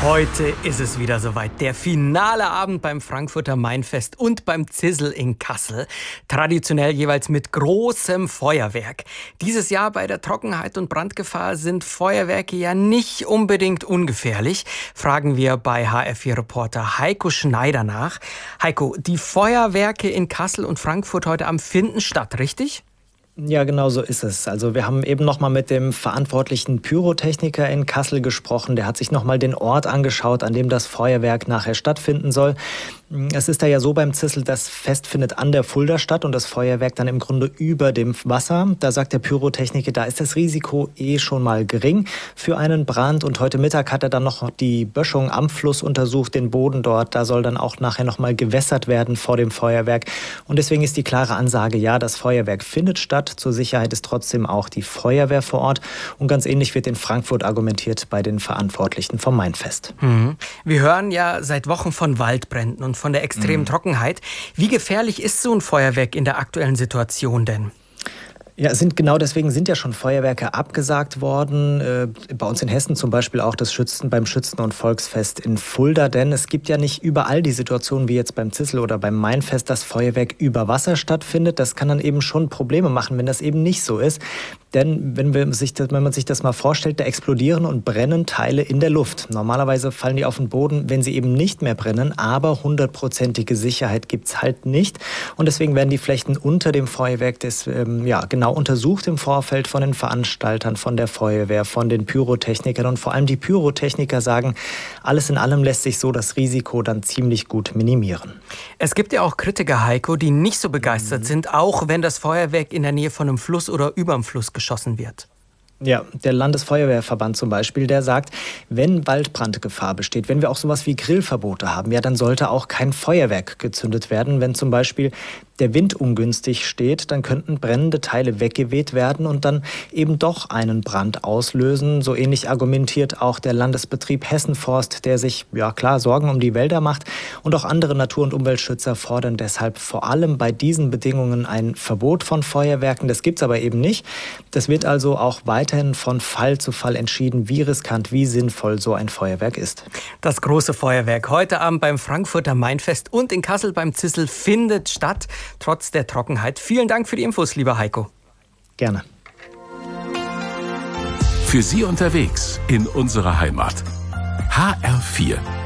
Heute ist es wieder soweit. Der finale Abend beim Frankfurter Mainfest und beim Zisel in Kassel. Traditionell jeweils mit großem Feuerwerk. Dieses Jahr bei der Trockenheit und Brandgefahr sind Feuerwerke ja nicht unbedingt ungefährlich. Fragen wir bei HR4-Reporter Heiko Schneider nach. Heiko, die Feuerwerke in Kassel und Frankfurt heute Abend finden statt, richtig? Ja, genau so ist es. Also wir haben eben noch mal mit dem verantwortlichen Pyrotechniker in Kassel gesprochen. Der hat sich noch mal den Ort angeschaut, an dem das Feuerwerk nachher stattfinden soll. Es ist da ja so beim Zisel, das Fest findet an der Fulda statt und das Feuerwerk dann im Grunde über dem Wasser. Da sagt der Pyrotechniker, da ist das Risiko schon mal gering für einen Brand. Und heute Mittag hat er dann noch die Böschung am Fluss untersucht, den Boden dort. Da soll dann auch nachher noch mal gewässert werden vor dem Feuerwerk. Und deswegen ist die klare Ansage, ja, das Feuerwerk findet statt. Zur Sicherheit ist trotzdem auch die Feuerwehr vor Ort. Und ganz ähnlich wird in Frankfurt argumentiert bei den Verantwortlichen vom Mainfest. Wir hören ja seit Wochen von Waldbränden und von der extremen Trockenheit. Wie gefährlich ist so ein Feuerwerk in der aktuellen Situation denn? Ja, genau deswegen sind ja schon Feuerwerke abgesagt worden. Bei uns in Hessen zum Beispiel auch beim Schützen- und Volksfest in Fulda. Denn es gibt ja nicht überall die Situation wie jetzt beim Zisel oder beim Mainfest, dass Feuerwerk über Wasser stattfindet. Das kann dann eben schon Probleme machen, wenn das eben nicht so ist. Denn wenn man sich das mal vorstellt, da explodieren und brennen Teile in der Luft. Normalerweise fallen die auf den Boden, wenn sie eben nicht mehr brennen. Aber 100%ige Sicherheit gibt's halt nicht. Und deswegen werden die Flächen unter dem Feuerwerk genau untersucht im Vorfeld von den Veranstaltern, von der Feuerwehr, von den Pyrotechnikern. Und vor allem die Pyrotechniker sagen, alles in allem lässt sich so das Risiko dann ziemlich gut minimieren. Es gibt ja auch Kritiker, Heiko, die nicht so begeistert sind, auch wenn das Feuerwerk in der Nähe von einem Fluss oder überm Fluss geschossen wird. Ja, der Landesfeuerwehrverband zum Beispiel, der sagt, wenn Waldbrandgefahr besteht, wenn wir auch sowas wie Grillverbote haben, ja, dann sollte auch kein Feuerwerk gezündet werden. Wenn zum Beispiel der Wind ungünstig steht, dann könnten brennende Teile weggeweht werden und dann eben doch einen Brand auslösen. So ähnlich argumentiert auch der Landesbetrieb Hessenforst, der sich, ja klar, Sorgen um die Wälder macht. Und auch andere Natur- und Umweltschützer fordern deshalb vor allem bei diesen Bedingungen ein Verbot von Feuerwerken. Das gibt's aber eben nicht. Das wird also auch weiterhin von Fall zu Fall entschieden, wie riskant, wie sinnvoll so ein Feuerwerk ist. Das große Feuerwerk heute Abend beim Frankfurter Mainfest und in Kassel beim Zisel findet statt, trotz der Trockenheit. Vielen Dank für die Infos, lieber Heiko. Gerne. Für Sie unterwegs in unserer Heimat. HR4